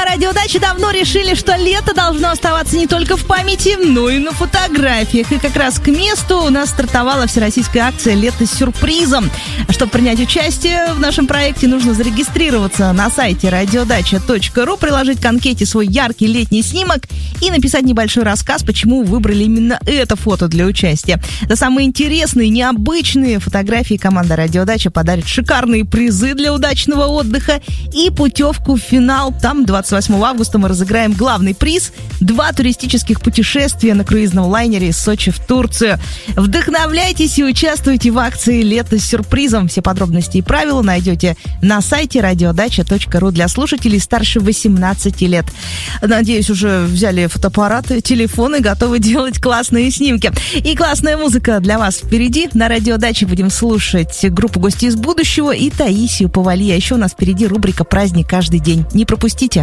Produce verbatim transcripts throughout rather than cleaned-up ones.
Радиодача давно решили, что лето должно оставаться не только в памяти, но и на фотографиях. И как раз к месту у нас стартовала всероссийская акция «Лето с сюрпризом». Чтобы принять участие в нашем проекте, нужно зарегистрироваться на сайте радиодача точка ру, приложить к анкете свой яркий летний снимок и написать небольшой рассказ, почему выбрали именно это фото для участия. За самые интересные, необычные фотографии команда «Радиодача» подарит шикарные призы для удачного отдыха и путевку в финал. Там двадцать восьмого августа мы разыграем главный приз – два туристических путешествия на круизном лайнере из Сочи в Турцию. Вдохновляйтесь и участвуйте в акции «Лето с сюрпризом». Все подробности и правила найдете на сайте радиодача точка ру для слушателей старше восемнадцати лет. Надеюсь, уже взяли фотоаппараты, телефоны, готовы делать классные снимки. И классная музыка для вас впереди. На Радиодаче будем слушать группу «Гости из будущего» и Таисию Повалий. А еще у нас впереди рубрика «Праздник каждый день». Не пропустите.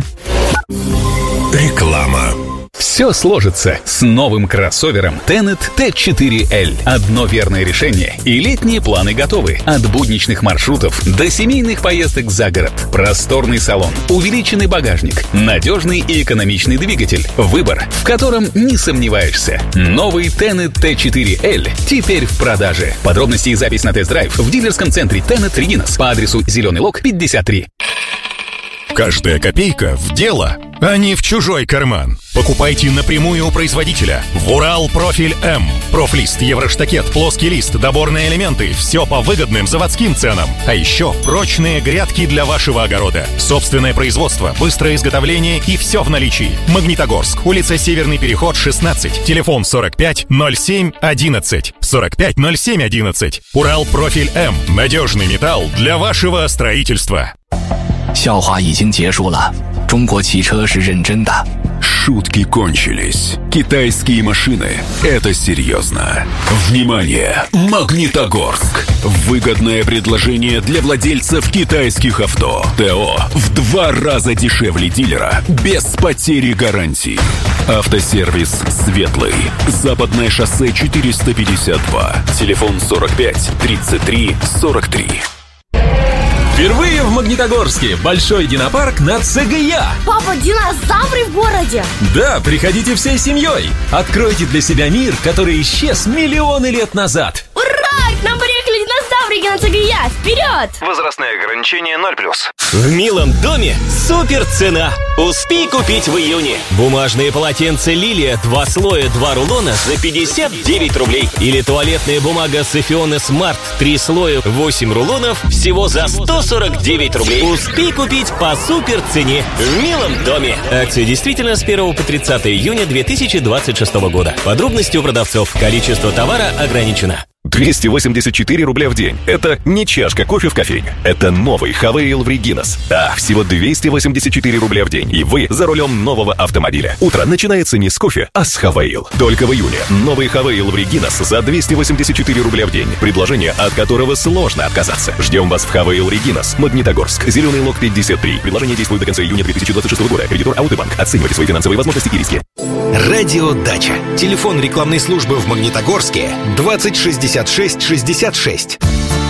Реклама. Все сложится с новым кроссовером Tenet ти четыре эль. Одно верное решение, и летние планы готовы. От будничных маршрутов до семейных поездок за город. Просторный салон, увеличенный багажник, надежный и экономичный двигатель. Выбор, в котором не сомневаешься. Новый Tenet ти четыре эль теперь в продаже. Подробности и запись на тест-драйв в дилерском центре Tenet Регинас по адресу Зеленый Лог пятьдесят три. Каждая копейка в дело, а не в чужой карман. Покупайте напрямую у производителя. В Урал Профиль М. Профлист, евроштакет, плоский лист, доборные элементы. Все по выгодным заводским ценам. А еще прочные грядки для вашего огорода. Собственное производство, быстрое изготовление и все в наличии. Магнитогорск. Улица Северный переход, шестнадцать. Телефон сорок пять ноль семь одиннадцать. сорок пять ноль семь одиннадцать. Урал Профиль М. Надежный металл для вашего строительства. 笑话已经结束了，中国汽车是认真的。 Шутки кончились. Китайские машины – это серьезно. Внимание! Магнитогорск. Выгодное предложение для владельцев китайских авто. ТО в два раза дешевле дилера, без потери гарантии. Автосервис «Светлый». Западное шоссе четыреста пятьдесят два. Телефон сорок пять тридцать три сорок три. Впервые в Магнитогорске большой динопарк на ЦГЯ. Папа, динозавры в городе? Да, приходите всей семьей. Откройте для себя мир, который исчез миллионы лет назад. Ура! К нам приехали динозаврики на ЦГЯ. Вперед! Возрастное ограничение ноль плюс. В милом доме супер цена. Успей купить в июне. Бумажные полотенца «Лилия» два слоя, два рулона за пятьдесят девять рублей. Или туалетная бумага «Софиона Смарт» три слоя, восемь рулонов всего за сто сорок девять рублей. Успей купить по супер цене в милом доме. Акция действительно с первого по тридцатое июня две тысячи двадцать шестого года. Подробности у продавцов. Количество товара ограничено. двести восемьдесят четыре рубля в день. Это не чашка кофе в кофейне. Это новый Хавейл в Регинас. Да, всего двести восемьдесят четыре рубля в день. И вы за рулем нового автомобиля. Утро начинается не с кофе, а с Хавейл. Только в июне. Новый Хавейл в Регинас за двести восемьдесят четыре рубля в день. Предложение, от которого сложно отказаться. Ждем вас в Хавейл Регинас, Магнитогорск, Зеленый Лог пятьдесят три. Предложение действует до конца июня две тысячи двадцать шестого года. Кредитор Аутыбанк. Оценивайте свои финансовые возможности и риски. Радиодача. Телефон рекламной службы в Магнитогорске двадцать шестьдесят шесть шестьдесят шесть.